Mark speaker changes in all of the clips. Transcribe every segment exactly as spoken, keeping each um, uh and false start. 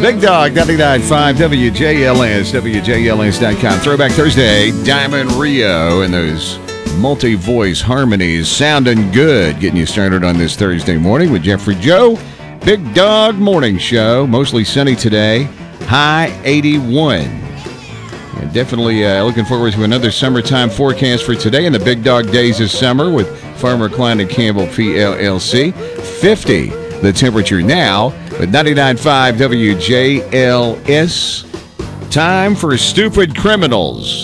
Speaker 1: Big Dog, ninety-nine point five W J L S, W J L S dot com. Throwback Thursday, Diamond Rio, and those multi-voice harmonies sounding good. Getting you started on this Thursday morning with Jeffrey Joe. Big Dog Morning Show. Mostly sunny today. High eighty-one. And definitely uh, looking forward to another summertime forecast for today in the Big Dog Days of Summer with Farmer Klein and Campbell P L L C. fifty the temperature now with ninety-nine point five W J L S. Time for Stupid Criminals.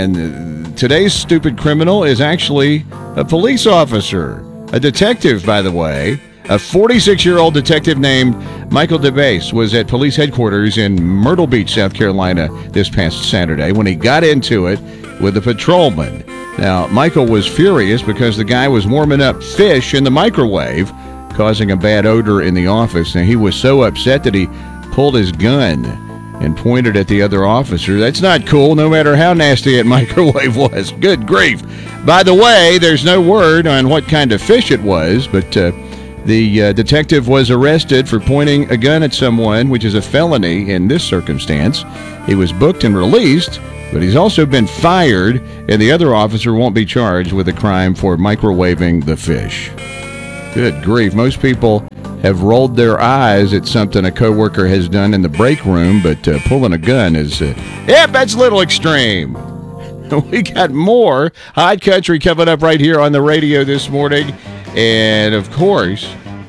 Speaker 1: And today's stupid criminal is actually a police officer. A detective, by the way. A forty-six-year-old detective named Michael DeBase was at police headquarters in Myrtle Beach, South Carolina this past Saturday when he got into it with a patrolman. Now, Michael was furious because the guy was warming up fish in the microwave, causing a bad odor in the office, and he was so upset that he pulled his gun and pointed at the other officer. That's not cool, no matter how nasty that microwave was. Good grief. By the way, there's no word on what kind of fish it was, but uh, the uh, detective was arrested for pointing a gun at someone, which is a felony in this circumstance. He was booked and released, but he's also been fired, and the other officer won't be charged with a crime for microwaving the fish. Good grief. Most people have rolled their eyes at something a coworker has done in the break room, but uh, pulling a gun is, uh, yeah, that's a little extreme. We got more High Country coming up right here on the radio this morning. And, of course,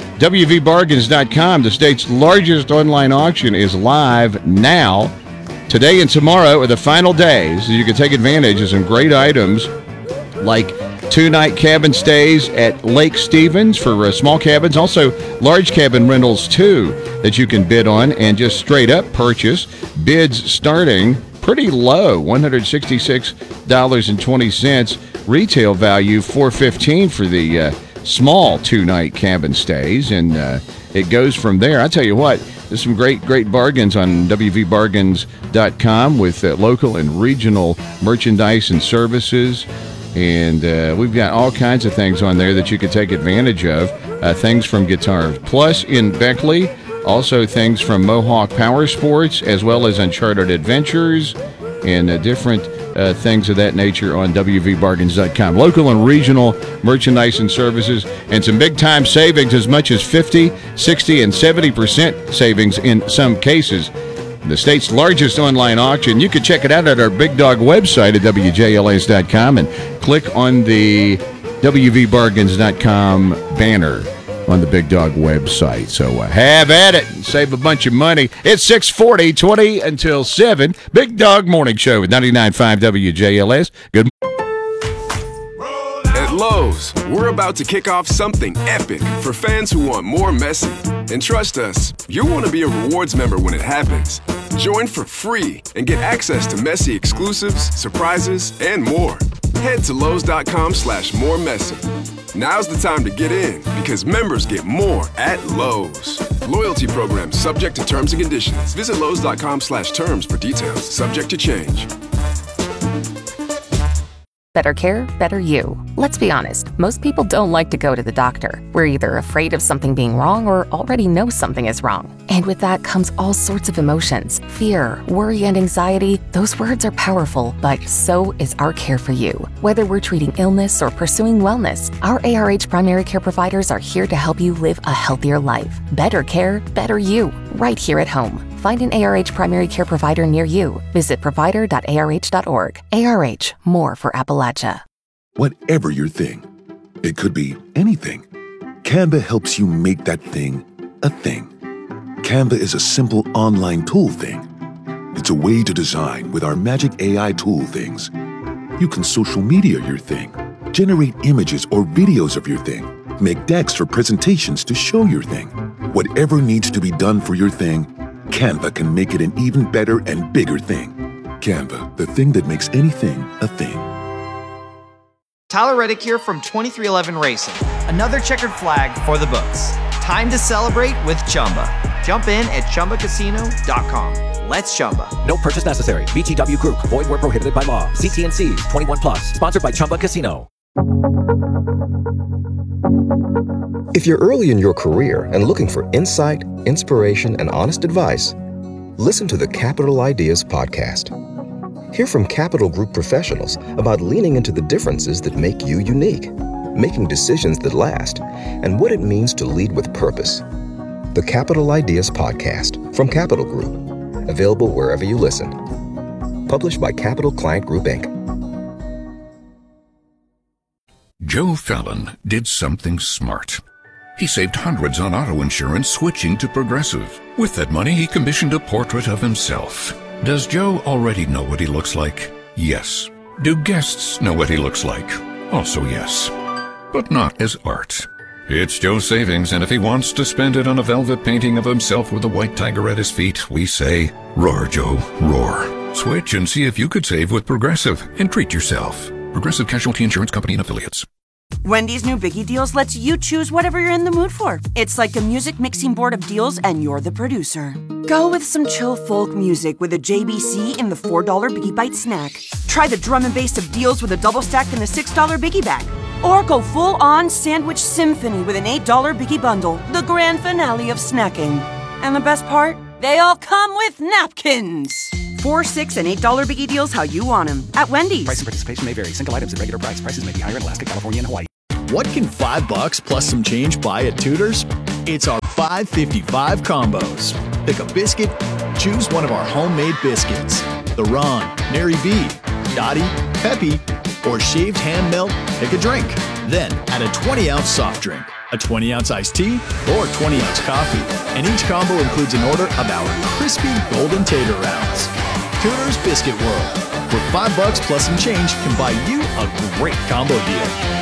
Speaker 1: W V bargains dot com, the state's largest online auction, is live now. Today and tomorrow are the final days. You can take advantage of some great items like two-night cabin stays at Lake Stevens for uh, small cabins. Also, large cabin rentals, too, that you can bid on and just straight up purchase. Bids starting pretty low, one hundred sixty-six dollars and twenty cents. Retail value, four hundred fifteen dollars for the uh, small two-night cabin stays. And uh, it goes from there. I tell you what, there's some great, great bargains on W V bargains dot com with uh, local and regional merchandise and services. And uh, we've got all kinds of things on there that you can take advantage of. Uh, things from Guitars Plus in Beckley. Also things from Mohawk Power Sports, as well as Uncharted Adventures and uh, different uh, things of that nature on W V bargains dot com. Local and regional merchandise and services, and some big-time savings, as much as fifty, sixty, and seventy percent savings in some cases. The state's largest online auction. You can check it out at our Big Dog website at W J L S dot com and click on the W V bargains dot com banner on the Big Dog website. So uh, have at it and save a bunch of money. It's six forty, twenty until seven. Big Dog Morning Show with ninety-nine point five W J L S. Good
Speaker 2: At Lowe's, we're about to kick off something epic for fans who want more Messi. And trust us, you'll want to be a rewards member when it happens. Join for free and get access to Messi exclusives, surprises, and more. Head to Lowe's.com slash more Messi. Now's the time to get in because members get more at Lowe's. Loyalty program subject to terms and conditions. Visit Lowe's.com slash terms for details. Subject to change.
Speaker 3: Better care, better you. Let's be honest, most people don't like to go to the doctor. We're either afraid of something being wrong or already know something is wrong. And with that comes all sorts of emotions. Fear, worry, and anxiety. Those words are powerful, but so is our care for you. Whether we're treating illness or pursuing wellness, our A R H primary care providers are here to help you live a healthier life. Better care, better you. Right here at home. Find an A R H primary care provider near you. Visit provider dot A R H dot org. A R H, more for Appalachia.
Speaker 4: Whatever your thing, it could be anything. Canva helps you make that thing a thing. Canva is a simple online tool thing. It's a way to design with our magic A I tool things. You can social media your thing, generate images or videos of your thing, make decks for presentations to show your thing. Whatever needs to be done for your thing, Canva can make it an even better and bigger thing. Canva, the thing that makes anything a thing.
Speaker 5: Tyler Reddick here from twenty-three eleven Racing. Another checkered flag for the books. Time to celebrate with Chumba. Jump in at Chumba Casino dot com. Let's Chumba.
Speaker 6: No purchase necessary. V G W Group. Void where prohibited by law. See T and C's. twenty-one plus. Sponsored by Chumba Casino.
Speaker 7: If you're early in your career and looking for insight, inspiration, and honest advice, listen to the Capital Ideas podcast. Hear from Capital Group professionals about leaning into the differences that make you unique, making decisions that last, and what it means to lead with purpose. The Capital Ideas podcast from Capital Group, available wherever you listen. Published by Capital Client Group, Incorporated.
Speaker 8: Joe Fallon did something smart. He saved hundreds on auto insurance switching to Progressive. With that money, he commissioned a portrait of himself. Does Joe already know what he looks like? Yes. Do guests know what he looks like? Also yes. But not as art. It's Joe's savings, and if he wants to spend it on a velvet painting of himself with a white tiger at his feet, we say, roar, Joe, roar. Switch and see if you could save with Progressive and treat yourself. Progressive Casualty Insurance Company and Affiliates.
Speaker 9: Wendy's new Biggie Deals lets you choose whatever you're in the mood for. It's like a music mixing board of deals, and you're the producer. Go with some chill folk music with a J B C in the four dollar Biggie Bite snack. Try the drum and bass of deals with a double stack in the six dollar Biggie Bag. Or go full-on sandwich symphony with an eight dollar Biggie Bundle, the grand finale of snacking. And the best part? They all come with napkins. Four, six, and eight dollar Biggie Deals how you want them at Wendy's.
Speaker 10: Price and participation may vary. Single items at regular price. Prices may be higher in Alaska, California, and Hawaii.
Speaker 11: What can five bucks plus some change buy at Tudor's? It's our five fifty-five combos. Pick a biscuit, choose one of our homemade biscuits. The Ron, Mary B, Dottie, Peppy, or shaved hand melt, pick a drink. Then add a twenty ounce soft drink, a twenty ounce iced tea, or twenty ounce coffee. And each combo includes an order of our crispy golden tater rounds. Tudor's Biscuit World, where five bucks plus some change can buy you a great combo deal.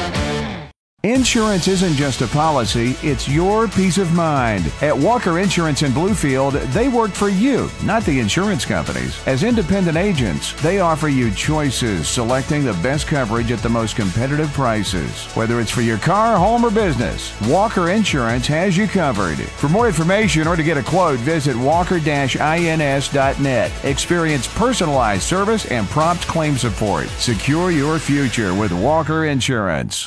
Speaker 1: Insurance isn't just a policy, it's your peace of mind. At Walker Insurance in Bluefield, they work for you, not the insurance companies. As independent agents, they offer you choices, selecting the best coverage at the most competitive prices. Whether it's for your car, home, or business, Walker Insurance has you covered. For more information or to get a quote, visit walker dash ins dot net. Experience personalized service and prompt claim support. Secure your future with Walker Insurance.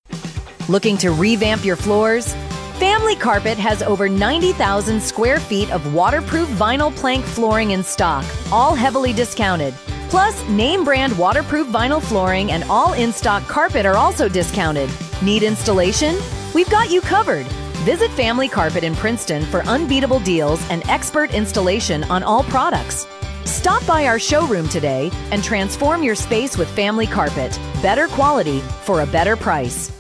Speaker 12: Looking to revamp your floors? Family Carpet has over ninety thousand square feet of waterproof vinyl plank flooring in stock, all heavily discounted. Plus, name brand waterproof vinyl flooring and all in-stock carpet are also discounted. Need installation? We've got you covered. Visit Family Carpet in Princeton for unbeatable deals and expert installation on all products. Stop by our showroom today and transform your space with Family Carpet. Better quality for a better price.